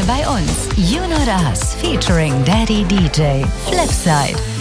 bei uns. You Know Das featuring Daddy DJ Flipside.